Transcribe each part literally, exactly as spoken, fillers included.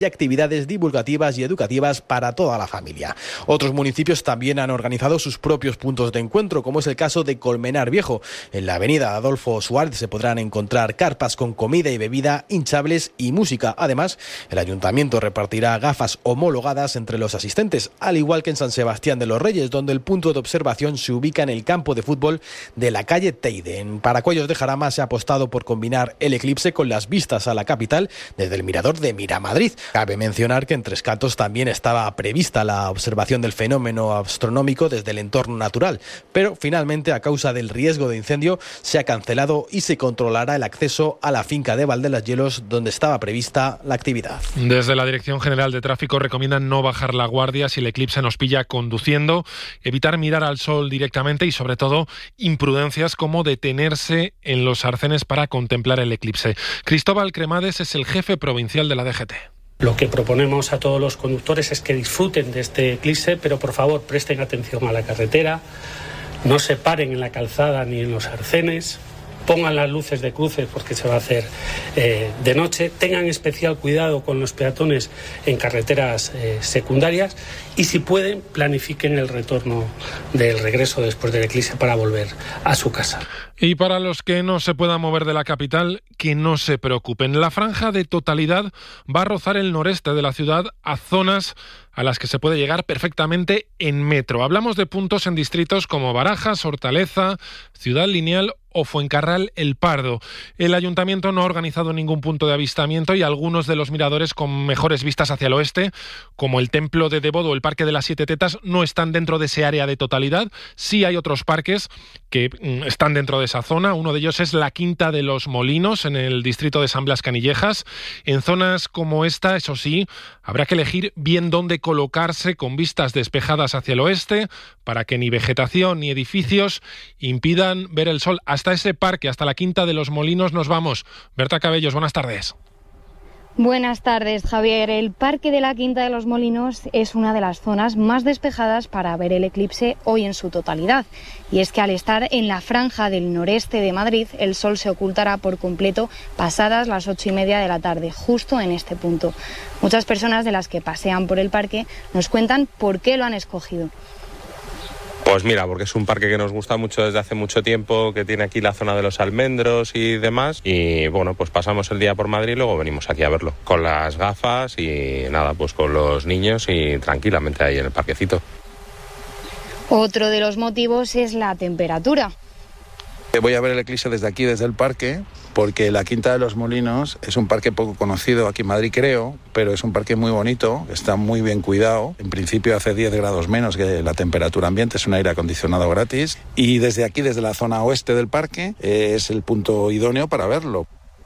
y actividades divulgativas y educativas para toda la familia. Otros municipios también han organizado sus propios puntos de encuentro, como es el caso de Colmenar Viejo. En la avenida Adolfo Suárez se podrán encontrar carpas con comida y bebida, hinchables y música. Además, el ayuntamiento repartirá gafas homologadas entre los asistentes, al igual que en San Sebastián de los Reyes, donde el punto de observación se ubica en el campo de fútbol de la calle Teide. En Paracuellos de Jarama se ha apostado por combinar el eclipse con las vistas a la capital desde el mirador de Miramadrid. Cabe mencionar que en Tres Cantos también estaba prevista la observación del fenómeno astronómico desde el entorno natural, pero finalmente, a causa del riesgo de incendio, se ha cancelado y se controlará el acceso a la finca de Valdelas-Hielos, donde estaba prevista la actividad. Desde la Dirección General de Tráfico recomiendan no bajar la guardia si el eclipse nos pilla conduciendo, evitar mirar al sol directamente y, sobre todo, imprudencias como detenerse en los arcenes para contemplar el eclipse. Cristóbal Cremades es el jefe provincial de la D G T. Lo que proponemos a todos los conductores es que disfruten de este eclipse, pero por favor presten atención a la carretera, no se paren en la calzada ni en los arcenes, pongan las luces de cruces porque se va a hacer eh, de noche, tengan especial cuidado con los peatones en carreteras eh, secundarias y, si pueden, planifiquen el retorno del regreso después del eclipse para volver a su casa. Y para los que no se puedan mover de la capital, que no se preocupen. La franja de totalidad va a rozar el noreste de la ciudad a zonas a las que se puede llegar perfectamente en metro. Hablamos de puntos en distritos como Barajas, Hortaleza, Ciudad Lineal o Fuencarral El Pardo. El ayuntamiento no ha organizado ningún punto de avistamiento y algunos de los miradores con mejores vistas hacia el oeste, como el Templo de Devodo o el Parque de las Siete Tetas, no están dentro de ese área de totalidad. Sí hay otros parques que mm, están dentro de esa zona. Uno de ellos es la Quinta de los Molinos, en el distrito de San Blas Canillejas. En zonas como esta, eso sí, habrá que elegir bien dónde colocarse con vistas despejadas hacia el oeste para que ni vegetación ni edificios impidan ver el sol. Hasta ese parque, hasta la Quinta de los Molinos nos vamos. Berta Cabellos, buenas tardes. Buenas tardes, Javier. El Parque de la Quinta de los Molinos es una de las zonas más despejadas para ver el eclipse hoy en su totalidad. Y es que al estar en la franja del noreste de Madrid, el sol se ocultará por completo pasadas las ocho y media de la tarde, justo en este punto. Muchas personas de las que pasean por el parque nos cuentan por qué lo han escogido. Pues mira, porque es un parque que nos gusta mucho desde hace mucho tiempo, que tiene aquí la zona de los almendros y demás, y bueno, pues pasamos el día por Madrid y luego venimos aquí a verlo, con las gafas y nada, pues con los niños y tranquilamente ahí en el parquecito. Otro de los motivos es la temperatura. Voy a ver el eclipse desde aquí, desde el parque, porque la Quinta de los Molinos es un parque poco conocido aquí en Madrid, creo, pero es un parque muy bonito, está muy bien cuidado. En principio hace diez grados menos que la temperatura ambiente, es un aire acondicionado gratis. Y desde aquí, desde la zona oeste del parque, es el punto idóneo para verlo.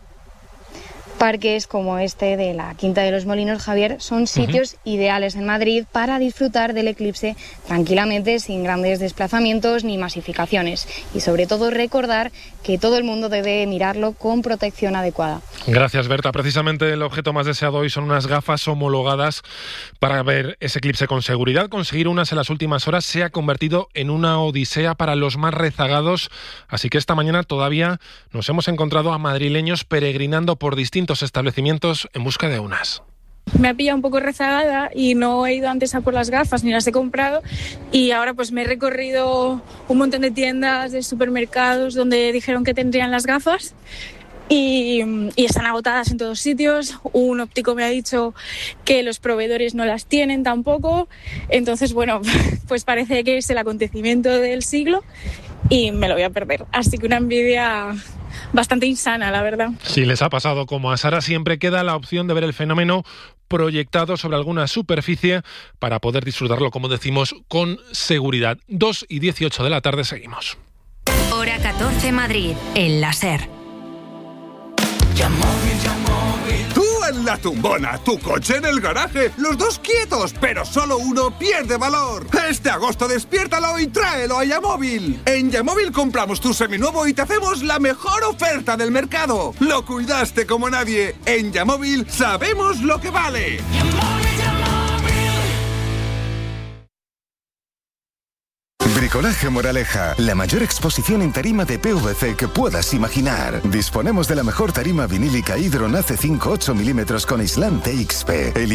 Parques como este de la Quinta de los Molinos, Javier, son sitios uh-huh. ideales en Madrid para disfrutar del eclipse tranquilamente, sin grandes desplazamientos ni masificaciones. Y sobre todo recordar que todo el mundo debe mirarlo con protección adecuada. Gracias, Berta. Precisamente el objeto más deseado hoy son unas gafas homologadas para ver ese eclipse con seguridad. Conseguir unas en las últimas horas se ha convertido en una odisea para los más rezagados, así que esta mañana todavía nos hemos encontrado a madrileños peregrinando por distintos establecimientos en busca de unas. Me ha pillado un poco rezagada y no he ido antes a por las gafas ni las he comprado, y ahora pues me he recorrido un montón de tiendas, de supermercados donde dijeron que tendrían las gafas y, y están agotadas en todos sitios. Un óptico me ha dicho que los proveedores no las tienen tampoco, entonces bueno, pues parece que es el acontecimiento del siglo y me lo voy a perder, así que una envidia bastante insana, la verdad. Si les ha pasado como a Sara, siempre queda la opción de ver el fenómeno proyectado sobre alguna superficie para poder disfrutarlo, como decimos, con seguridad. dos y dieciocho de la tarde, seguimos. Hora catorce, Madrid, el láser. Tú en la tumbona, tu coche en el garaje, los dos quietos, pero solo uno pierde valor. Este agosto despiértalo y tráelo a Yamóvil. En Yamóvil compramos tu seminuevo y te hacemos la mejor oferta del mercado. Lo cuidaste como nadie. En Yamóvil sabemos lo que vale. Bricolaje Moraleja, la mayor exposición en tarima de P V C que puedas imaginar. Disponemos de la mejor tarima vinílica Hydron A C cinco ocho milímetros con aislante X P. El